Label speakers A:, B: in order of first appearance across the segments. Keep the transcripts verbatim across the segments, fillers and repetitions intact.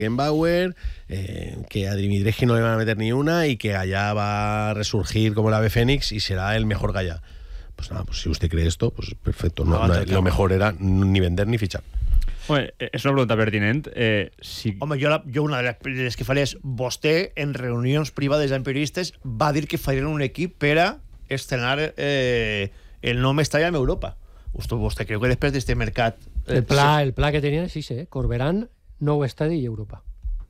A: Beckenbauer, eh, que a Dimitrescu no le van a meter ni una y que allá va a resurgir como el ave fénix y será el mejor Gallá. Pues nada, pues si usted cree esto, pues perfecto. No, no, lo mejor era ni vender ni fichar.
B: Home, és una pregunta pertinent. Eh, si...
C: Home, jo, la, jo una de les que faria és vostè, en reunions privades amb periodistes, va dir que farien un equip per a estrenar eh, el nom Estadi amb Europa. Vostè, vostè creu que després d'este mercat...
D: Eh, el, pla, el pla que tenien, sí, sí, Corberán, nou estadi i Europa.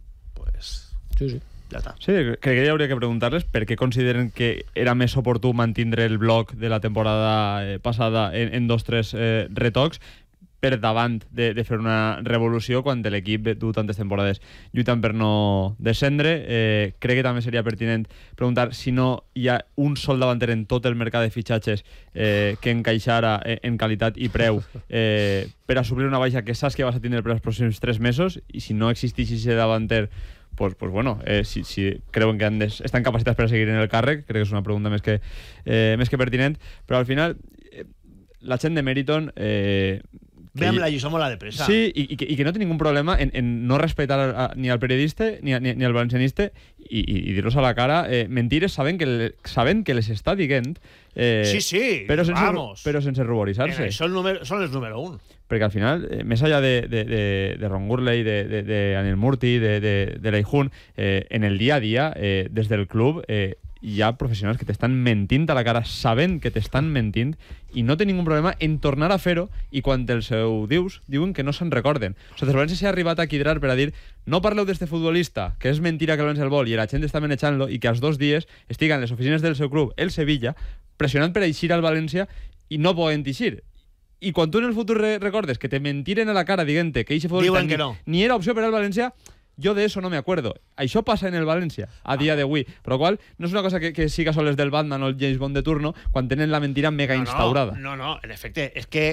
C: Pues...
D: Sí, sí.
C: Ja està.
B: Sí, crec que ja hauria que preguntar-les per què consideren que era més oportú mantindre el bloc de la temporada eh, passada en, en dos tres eh, retocs per davant de, de fer una revolució quan l'equip du tantes temporades lluitant per no descendre. Eh, crec que també seria pertinent preguntar si no hi ha un sol davanter en tot el mercat de fitxatges eh, que encaixara en qualitat i preu eh, per a suplir una baixa que saps que vas a tindre per als pròxims tres mesos, i si no existís aquest davanter, pues, pues bueno, eh, si, si creuen que han des, estan capacitats per a seguir en el càrrec, crec que és una pregunta més que, eh, més que pertinent, però al final eh, la gent de Meriton eh,
C: ve amb la lliçó molt a de pressa.
B: Sí, i, i, que, i que no té ningú problema en, en no respectar a, ni al periodista ni, a, ni, ni al valencianista i, i, i dir-los a la cara eh, mentires sabent que, le, sabent que les està dient eh,
C: sí, sí,
B: però sense,
C: vamos.
B: Però sense ruboritzar-se.
C: Són, número, són els número un.
B: Perquè al final, eh, més allà de, de, de, de Ron Gurley, de, de, de Anil Murti, de, de, de Leijun, eh, en el dia a dia, eh, des del club, eh, hi ha professionals que t'estan mentint a la cara, sabent que t'estan mentint, i no té ningú problema en tornar a fer-ho, i quan els ho dius, diuen que no se'n recorden. O sigui, el València s'ha arribat a quidrar per a dir no parleu d'este futbolista, que és mentira que el València el vol, i la gent està manejant-lo, i que als dos dies estiguen en les oficines del seu club, el Sevilla, pressionant per a eixir al València, i no poden eixir. I quan tu en el futur recordes que te mentiren a la cara dient-te que eixe futbolista ni, no. ni era opció per al València, jo de eso no me acuerdo. Això passa en el València a dia d'avui, però qual no és una cosa que, que siga soles del Batman o el James Bond de turno quan tenen la mentira mega
C: no,
B: instaurada.
C: No, no, no, en efecte, és que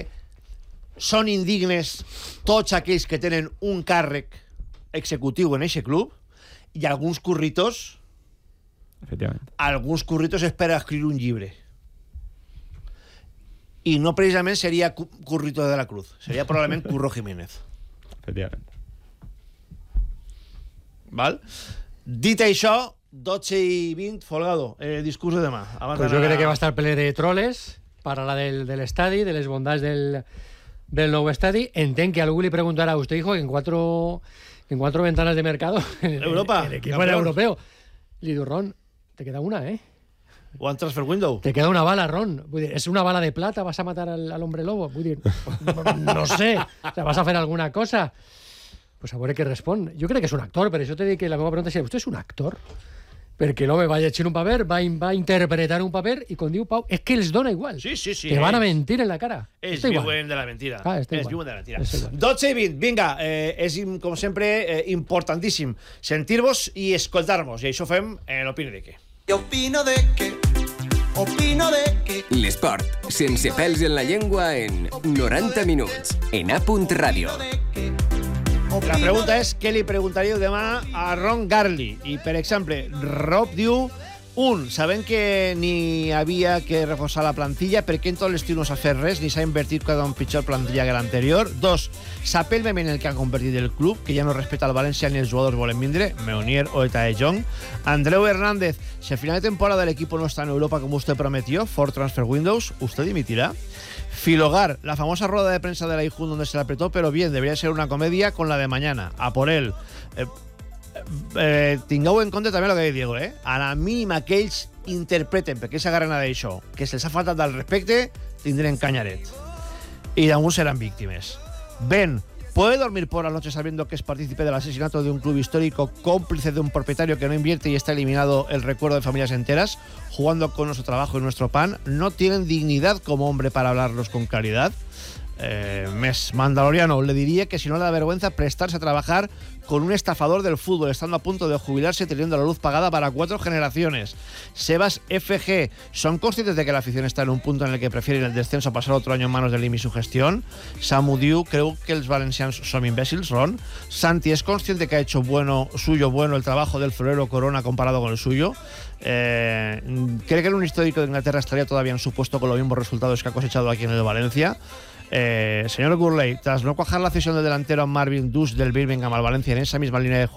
C: són indignes tots aquells que tenen un càrrec executiu en eixe club, i alguns curritos
B: efectivament
C: alguns curritos és per a escriure un llibre, i no precisament seria Currito de la Cruz, seria probablement Curro Jiménez.
B: Efectivament.
C: Val? Dit això, dotze i vint, Folgado, el discurs de demà.
D: Pues jo crec que va estar ple de troles, parlarà del, de l'estadi, de les bondats del, del nou estadi. Entenc que algú li preguntarà, usted dijo que en cuatro, en cuatro ventanas de mercado
C: Europa,
D: el equipo era europeo. Li diu, Ron, te queda una, eh?
C: One transfer window.
D: Te queda una bala, Ron. Vull dir, és una bala de plata, vas a matar al, al hombre lobo. Vull dir, no sé, o sea, vas a fer alguna cosa. Pues a veure què respon. Jo crec que és un actor, per això t'he dit que la meva pregunta és, ¿usted és un actor? Perquè l'home va llegir un paper, va, va interpretar un paper, i com diu Pau, és que els dona igual.
C: Sí, sí, sí.
D: Te van a mentir en la cara.
C: És viuen de la mentira.
D: Ah,
C: és viuen de la mentira. dotze i vint, vinga, eh, és, com sempre, eh, importantíssim sentir-vos i escoltar-vos, i això fem en l'Opino de què.
E: Opino de què, opino de què.
F: L'esport, sense pèls en la llengua, en noranta minuts, en A punt Ràdio.
C: La pregunta és què li preguntaríeu demà a Ron Gurley. I, per exemple, Rob diu, un, sabent que ni havia que reforçar la plantilla, per què en tot l'estiu no s'ha fet res, ni s'ha invertit cada un pitjor plantilla que l'anterior. Dos, sap el moment en el que ha convertit el club, que ja no respecta el València ni els jugadors volen vindre, Meunier o Eta de Jong. Andreu Hernández, si al final de temporada el equipo no está en Europa como usted prometió, for transfer windows, ¿usted dimitirá? Filogar, la famosa rueda de prensa de la I J U donde se la apretó, pero bien, debería ser una comedia con la de mañana. A por él. Eh, eh, tingueu en compte també el que diu Diego, eh? A la mínima que ells interpreten perquè s'agarren a d'això, que se'ls ha faltat del respecte, tindrem canyaret. Y algunos serán víctimas. Ben, ¿puede dormir por las noches sabiendo que es partícipe del asesinato de un club histórico, cómplice de un propietario que no invierte y está eliminado el recuerdo de familias enteras, jugando con nuestro trabajo y nuestro pan? ¿No tienen dignidad como hombre para hablarlos con claridad? Eh, mes Mandaloriano, le diría que si no le da vergüenza prestarse a trabajar con un estafador del fútbol, estando a punto de jubilarse, teniendo la luz pagada para cuatro generaciones. Sebas F G, ¿son conscientes de que la afición está en un punto en el que prefieren el descenso a pasar otro año en manos de Lim y su gestión? Samu Diu, creo que los valencianos son imbéciles, Ron. Santi, ¿es consciente que ha hecho bueno suyo bueno el trabajo del florero Corona comparado con el suyo? Eh, ¿Cree que el un histórico de Inglaterra estaría todavía en su puesto con los mismos resultados que ha cosechado aquí en el Valencia? Eh, señor Gurley, tras no cuajar la cesión del delantero Marvin Dus del Birmingham al Valencia en esa misma línea de juego,